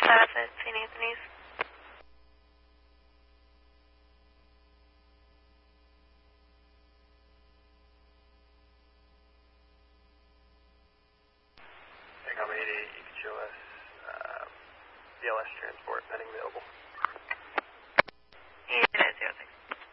status at St. Anthony's. Echo 80, EQLS, BLS transport, pending available.